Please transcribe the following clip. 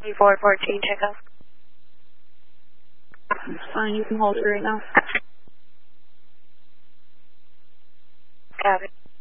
3414 takeoff. Fine, you can hold it right now. Copy.